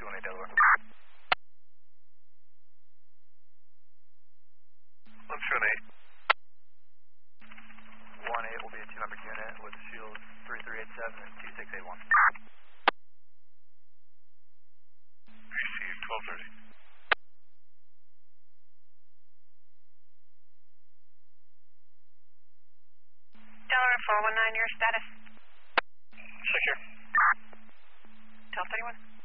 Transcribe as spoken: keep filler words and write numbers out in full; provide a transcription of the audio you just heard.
two one eight Delaware. one two one eight. one eight will be a two-member unit with shields three three eight seven and two six eight one. Receive twelve thirty. Delaware four one nine, your status? Secure. twelve thirty-one.